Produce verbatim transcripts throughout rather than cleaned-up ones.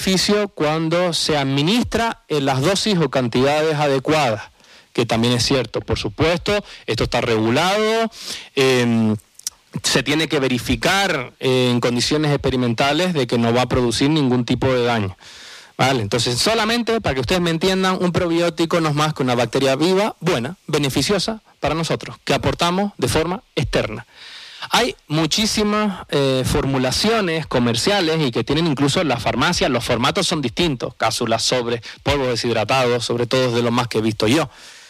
beneficio cuando se administra en las dosis o cantidades adecuadas, que también es cierto. Por supuesto, esto está regulado, eh, se tiene que verificar eh, en condiciones experimentales de que no va a producir ningún tipo de daño. Vale, entonces solamente para que ustedes me entiendan, un probiótico no es más que una bacteria viva, buena, beneficiosa para nosotros, que aportamos de forma externa. Hay muchísimas eh, formulaciones comerciales y que tienen incluso en las farmacias, los formatos son distintos, cápsulas, sobres, polvos deshidratados, sobre todo de lo más que he visto yo.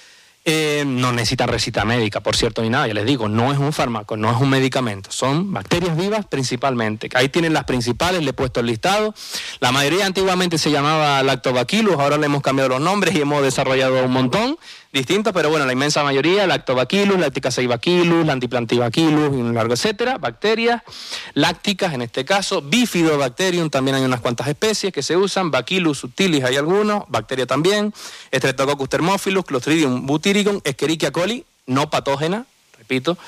Eh, no necesitan receta médica, por cierto, ni nada, ya les digo, no es un fármaco, no es un medicamento, son bacterias vivas principalmente. Ahí tienen las principales, le he puesto el listado. La mayoría antiguamente se llamaba Lactobacillus, ahora le hemos cambiado los nombres y hemos desarrollado un montón distintos, pero bueno, la inmensa mayoría, Lactobacillus, Lacticacibacillus, Lantiplantibacillus, y un largo etcétera, bacterias lácticas en este caso, Bifidobacterium, también hay unas cuantas especies que se usan, Bacillus subtilis hay algunos, bacteria también, Streptococcus thermophilus, Clostridium butyricum, Escherichia coli, no patógena, repito,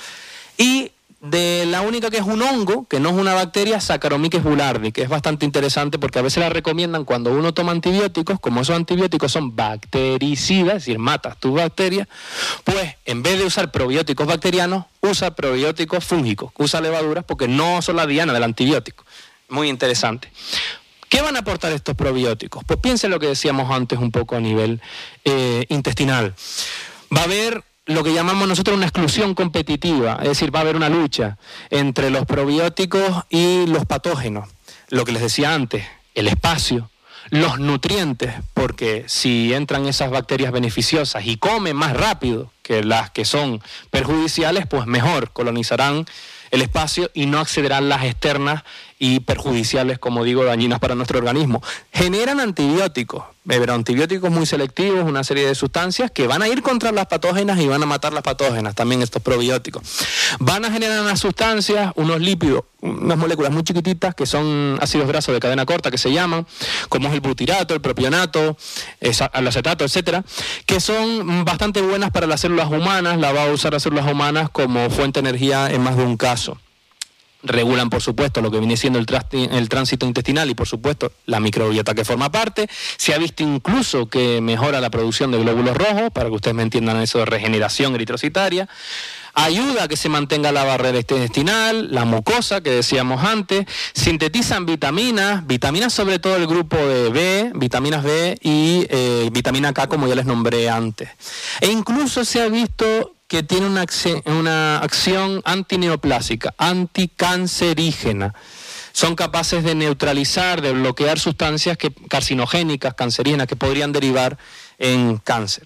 y de la única que es un hongo, que no es una bacteria, Saccharomyces boulardii, que es bastante interesante porque a veces la recomiendan cuando uno toma antibióticos, como esos antibióticos son bactericidas, es decir, matas tus bacterias, pues en vez de usar probióticos bacterianos, usa probióticos fúngicos, usa levaduras porque no son la diana del antibiótico. Muy interesante. ¿Qué van a aportar estos probióticos? Pues piensen lo que decíamos antes un poco a nivel eh, intestinal. Va a haber lo que llamamos nosotros una exclusión competitiva, es decir, va a haber una lucha entre los probióticos y los patógenos. Lo que les decía antes, el espacio, los nutrientes, porque si entran esas bacterias beneficiosas y comen más rápido que las que son perjudiciales, pues mejor, colonizarán el espacio y no accederán las externas y perjudiciales, como digo, dañinas para nuestro organismo. Generan antibióticos, pero antibióticos muy selectivos, una serie de sustancias que van a ir contra las patógenas y van a matar las patógenas, también estos probióticos. Van a generar unas sustancias, unos lípidos, unas moléculas muy chiquititas que son ácidos grasos de cadena corta que se llaman, como es el butirato, el propionato, el acetato, etcétera, que son bastante buenas para las células humanas, la va a usar las células humanas como fuente de energía en más de un caso. Regulan, por supuesto, lo que viene siendo el, el tránsito intestinal y, por supuesto, la microbiota que forma parte. Se ha visto incluso que mejora la producción de glóbulos rojos, para que ustedes me entiendan eso de regeneración eritrocitaria. Ayuda a que se mantenga la barrera intestinal, la mucosa que decíamos antes. Sintetizan vitaminas, vitaminas sobre todo el grupo de B, vitaminas B y eh, vitamina K, como ya les nombré antes. E incluso se ha visto que tiene una acción, una acción antineoplásica, anticancerígena. Son capaces de neutralizar, de bloquear sustancias que, carcinogénicas, cancerígenas, que podrían derivar en cáncer.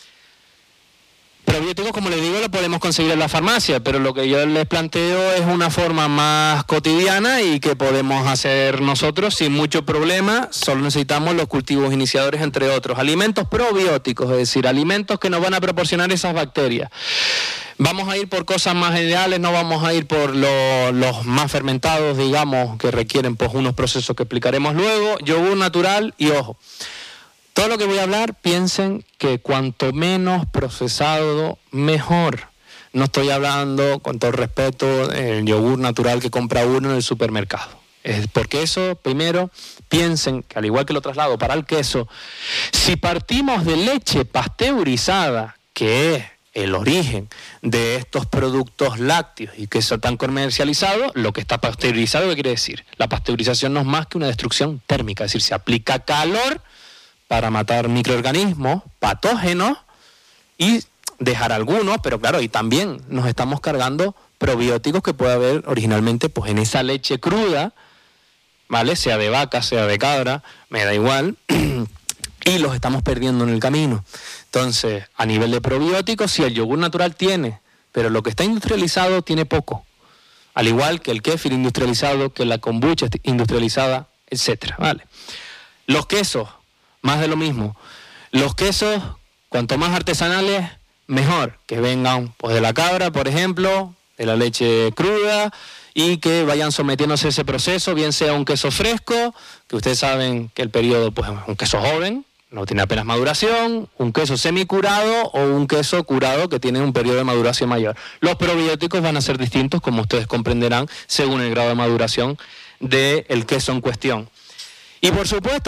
Probióticos, como les digo, lo podemos conseguir en la farmacia, pero lo que yo les planteo es una forma más cotidiana y que podemos hacer nosotros sin mucho problema. Solo necesitamos los cultivos iniciadores, entre otros. Alimentos probióticos, es decir, alimentos que nos van a proporcionar esas bacterias. Vamos a ir por cosas más ideales, no vamos a ir por lo, los más fermentados, digamos, que requieren pues unos procesos que explicaremos luego. Yogur natural y ojo. Todo lo que voy a hablar, piensen que cuanto menos procesado, mejor. No estoy hablando, con todo respeto, del yogur natural que compra uno en el supermercado. Es porque eso, primero, piensen que al igual que lo traslado para el queso, si partimos de leche pasteurizada, que es el origen de estos productos lácteos y que son tan comercializados, lo que está pasteurizado, ¿qué quiere decir? La pasteurización no es más que una destrucción térmica, es decir, se aplica calor para matar microorganismos patógenos y dejar algunos, pero claro, y también nos estamos cargando probióticos que puede haber originalmente pues en esa leche cruda, ¿vale? Sea de vaca, sea de cabra, me da igual, y los estamos perdiendo en el camino. Entonces, a nivel de probióticos, sí, el yogur natural tiene, pero lo que está industrializado tiene poco, al igual que el kéfir industrializado, que la kombucha industrializada, etcétera, ¿vale? Los quesos, más de lo mismo. Los quesos, cuanto más artesanales, mejor. Que vengan pues, de la cabra, por ejemplo, de la leche cruda, y que vayan sometiéndose a ese proceso, bien sea un queso fresco, que ustedes saben que el periodo, pues un queso joven, no tiene apenas maduración, un queso semicurado o un queso curado que tiene un periodo de maduración mayor. Los probióticos van a ser distintos, como ustedes comprenderán, según el grado de maduración del queso en cuestión. Y por supuesto,